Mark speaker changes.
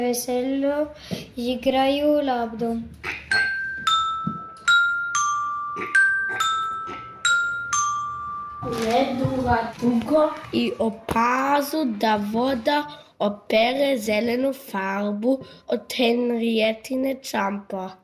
Speaker 1: Vesello igraju loptu.
Speaker 2: Jedu dugo i opazu da voda opere zelenu farbu od Henrietine čampa.